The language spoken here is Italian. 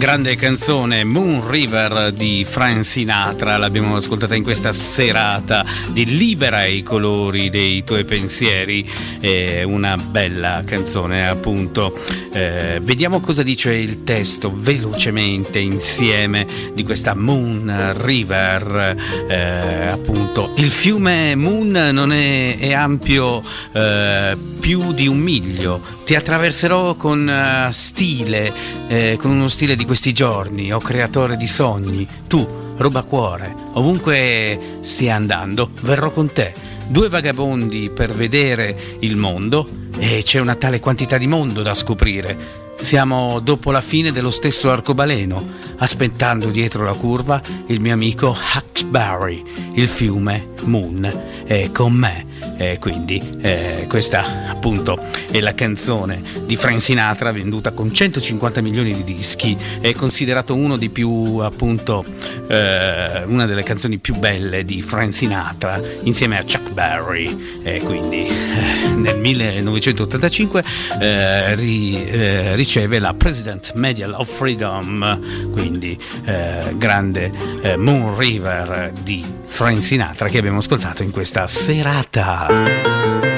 grande canzone Moon River di Frank Sinatra, l'abbiamo ascoltata in questa serata di Libera i colori dei tuoi pensieri, una bella canzone appunto. Vediamo cosa dice il testo velocemente insieme di questa Moon River. Appunto il fiume Moon non è ampio più di 1 miglio, ti attraverserò con stile, con uno stile di questi giorni, o creatore di sogni, tu, rubacuore, ovunque stia andando, verrò con te. 2 vagabondi per vedere il mondo, e c'è una tale quantità di mondo da scoprire. Siamo dopo la fine dello stesso arcobaleno, aspettando dietro la curva il mio amico Hawkesbury, il fiume Moon è con me. Quindi questa appunto è la canzone di Frank Sinatra, venduta con 150 milioni di dischi, è considerato uno di più appunto una delle canzoni più belle di Frank Sinatra insieme a Chuck Berry, quindi nel 1985 riceve la President Medal of Freedom, quindi grande Moon River di Frank Sinatra che abbiamo ascoltato in questa serata.